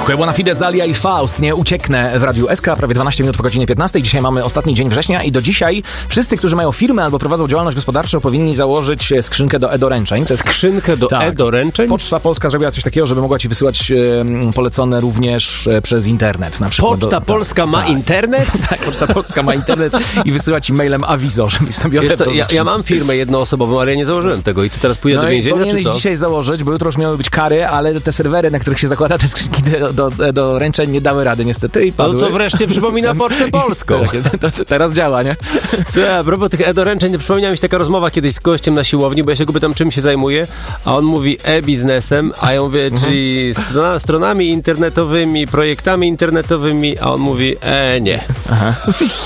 Dziękuję. Buona fide, Zalia i Faust. Nie ucieknę w Radiu SK. Prawie 12 minut po godzinie 15. Dzisiaj mamy ostatni dzień września i do dzisiaj wszyscy, którzy mają firmę albo prowadzą działalność gospodarczą, powinni założyć skrzynkę do e-doręczeń. Skrzynkę do e-doręczeń? Poczta Polska zrobiła coś takiego, żeby mogła ci wysyłać polecone również przez internet. Na przykład Poczta Polska ma internet? Tak, Poczta Polska ma internet i wysyła ci mailem awizo, żebyś sobie odebrał. Ja mam firmę jednoosobową, ale ja nie założyłem tego. I co, teraz pójdę do więzienia, czy co? Dzisiaj założyć, bo jutro już miały być kary, ale te serwery, na których się zakłada te skrzynki do ręczeń, nie dały rady niestety i padły. No to wreszcie przypomina Pocztę Polską. To teraz działa, nie? Słuchaj, a propos tych e-doręczeń, przypomniała mi się taka rozmowa kiedyś z gościem na siłowni, bo ja się go pytam, czym się zajmuje, a on mówi e-biznesem, a ja mówię, czyli stronami internetowymi, projektami internetowymi, a on mówi nie. Aha.